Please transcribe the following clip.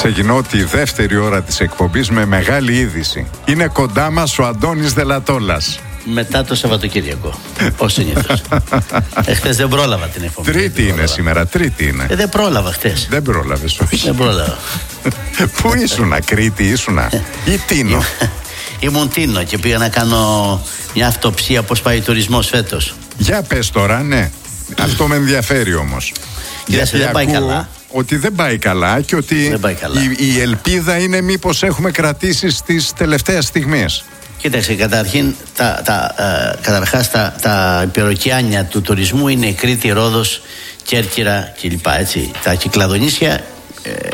Ξεκινώ τη δεύτερη ώρα της εκπομπής με μεγάλη είδηση. Είναι κοντά μας ο Αντώνης Δελατόλας. Μετά το Σαββατοκύριακο, ως συνήθως. Χθες δεν πρόλαβα την εκπομπή. Τρίτη είναι σήμερα, Τρίτη είναι. Δεν πρόλαβα χθες. Δεν πρόλαβες, όχι. Δεν πρόλαβα. Πού ήσουνα, Κρήτη ήσουνα ή Τίνο? Ήμουν Τίνο και πήγα να κάνω μια αυτοψία πώς πάει ο τουρισμός φέτος. Για πες τώρα, ναι. Αυτό με ενδιαφέρει όμως. Γιατί δεν πάει καλά. Ότι δεν πάει καλά και ότι η ελπίδα είναι μήπως έχουμε κρατήσει στις τελευταίες στιγμές. Κοίταξε, καταρχήν καταρχάς τα υπεροκειάνια του τουρισμού είναι η Κρήτη, Ρόδος, Κέρκυρα κλπ. Τα Κυκλαδονήσια